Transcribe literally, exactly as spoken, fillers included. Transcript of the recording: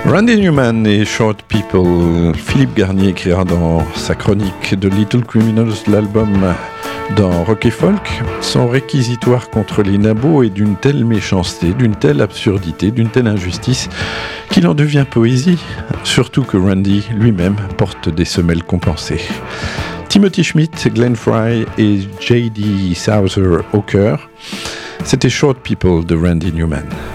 Randy Newman et Short People. Philippe Garnier écrira dans sa chronique de Little Criminals, l'album dans Rock et Folk. Son réquisitoire contre les nabots est d'une telle méchanceté, d'une telle absurdité, d'une telle injustice qu'il en devient poésie, surtout que Randy lui-même porte des semelles compensées. Timothy Schmidt, Glenn Frey et J D Souther au cœur. C'était Short People de Randy Newman.